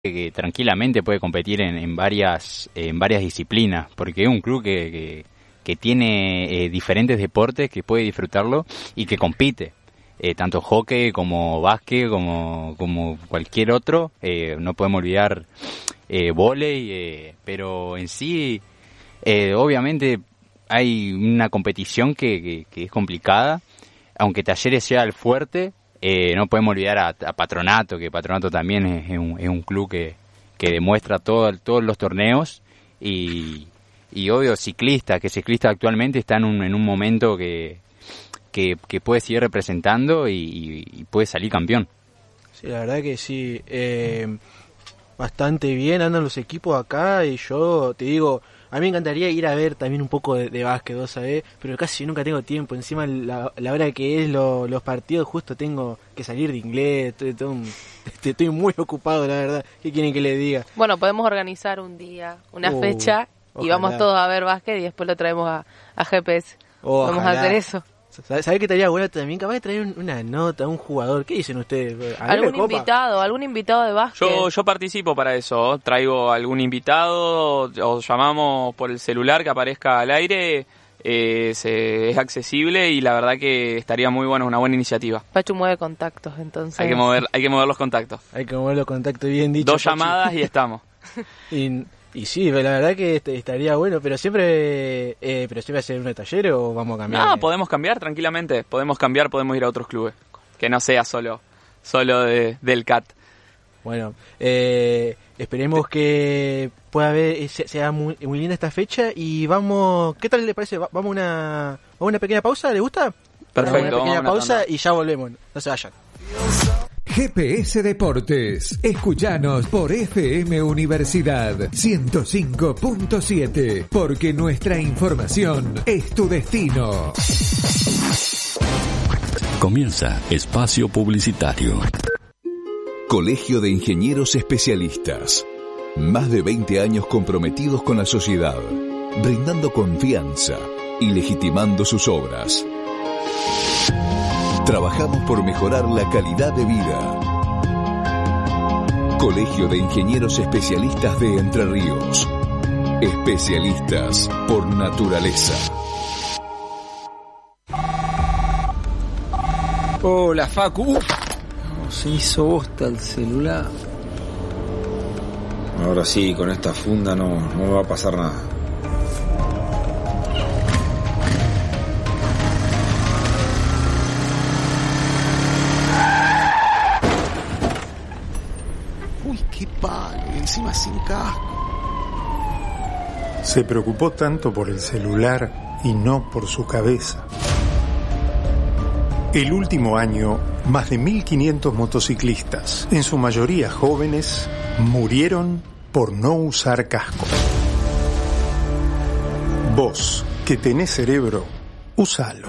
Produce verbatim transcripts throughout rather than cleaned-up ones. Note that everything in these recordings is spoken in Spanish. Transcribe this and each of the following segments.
que tranquilamente puede competir en, en varias en varias disciplinas, porque es un club que, que, que tiene eh, diferentes deportes, que puede disfrutarlo y que compite. Eh, tanto hockey como básquet, como, como cualquier otro, eh, no podemos olvidar eh, vóley, eh, pero en sí, eh, obviamente hay una competición que, que, que es complicada, aunque Talleres sea el fuerte, eh, no podemos olvidar a, a Patronato, que Patronato también es, es, un, es un club que, que demuestra todo, todos los torneos, y, y obvio Ciclista, que Ciclista actualmente está en un, en un momento que Que, que puede seguir representando y, y, y puede salir campeón. Sí, la verdad que sí, eh, bastante bien andan los equipos acá, y yo te digo, a mí me encantaría ir a ver también un poco de, de básquet, ¿vos sabés? Pero casi nunca tengo tiempo, encima la, la hora que es lo, los partidos, justo tengo que salir de inglés, estoy, estoy, un, estoy muy ocupado, la verdad. ¿Qué quieren que les diga? Bueno, podemos organizar un día, una uh, fecha, y ojalá. vamos todos a ver básquet y después lo traemos a, a G P S. Ojalá. Vamos a hacer eso. ¿Sabés qué estaría bueno también? Capaz de traer una nota, un jugador. ¿Qué dicen ustedes? ¿Algún invitado? ¿Algún invitado de básquet? Yo, yo participo para eso. Traigo algún invitado, o llamamos por el celular que aparezca al aire. Eh, se, es accesible y la verdad que estaría muy bueno, es una buena iniciativa. Pachu mueve contactos, entonces. Hay que mover, hay que mover los contactos. Hay que mover los contactos, bien dicho. Dos Pachu. llamadas y estamos. y... Y sí, la verdad que estaría bueno, pero siempre eh, pero siempre hacer un taller o vamos a cambiar. No, podemos cambiar tranquilamente, podemos cambiar, podemos ir a otros clubes, que no sea solo solo de, del C A T. Bueno, eh, esperemos que pueda haber, sea muy, muy linda esta fecha y vamos, ¿qué tal le parece? Vamos a una, vamos a una pequeña pausa, ¿le gusta? Perfecto. Una pequeña vamos a una pausa tanda. y ya volvemos, no se vayan. G P S Deportes. Escuchanos por F M Universidad ciento cinco punto siete, porque nuestra información es tu destino. Comienza Espacio Publicitario. Colegio de Ingenieros Especialistas. Más de veinte años comprometidos con la sociedad, brindando confianza y legitimando sus obras. Trabajamos por mejorar la calidad de vida. Colegio de Ingenieros Especialistas de Entre Ríos. Especialistas por naturaleza. Hola, Facu. Uf, se hizo bosta el celular. Ahora sí, con esta funda no, no me va a pasar nada. Qué palo, y encima sin casco. Se preocupó tanto por el celular y no por su cabeza. El último año, más de mil quinientos motociclistas, en su mayoría jóvenes, murieron por no usar casco. Vos, que tenés cerebro, úsalo.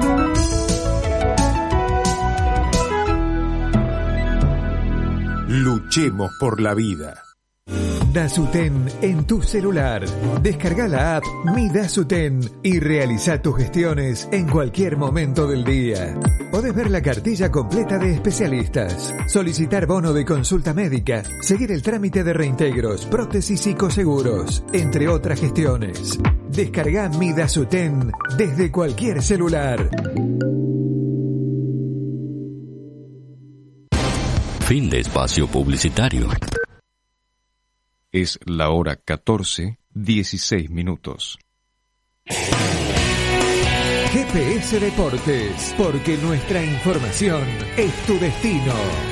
Luchemos por la vida. Dasuten en tu celular. Descarga la app Mi Dasuten y realiza tus gestiones en cualquier momento del día. Podés ver la cartilla completa de especialistas, solicitar bono de consulta médica, seguir el trámite de reintegros, prótesis y coseguros, entre otras gestiones. Descarga Mi Dasuten desde cualquier celular. Fin de espacio publicitario. Es la hora catorce, dieciséis minutos. G P S Deportes, porque nuestra información es tu destino.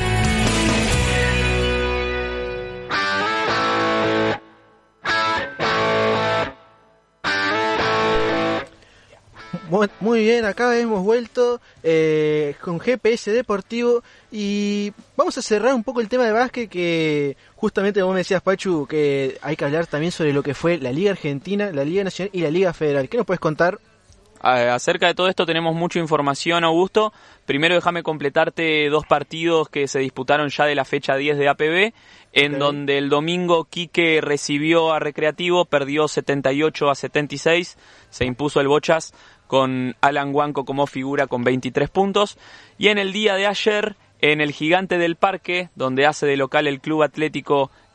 Muy bien, acá hemos vuelto eh, con G P S Deportivo y vamos a cerrar un poco el tema de básquet, que justamente vos me decías, Pachu, que hay que hablar también sobre lo que fue la Liga Argentina, la Liga Nacional y la Liga Federal. ¿Qué nos puedes contar? Acerca de todo esto tenemos mucha información, Augusto. Primero déjame completarte dos partidos que se disputaron ya de la fecha diez de A P B, en okay. donde el domingo Quique recibió a Recreativo, perdió setenta y ocho a setenta y seis, se impuso el Bochas con Alan Huanco como figura con veintitrés puntos. Y en el día de ayer en el Gigante del Parque, donde hace de local el Club Atlético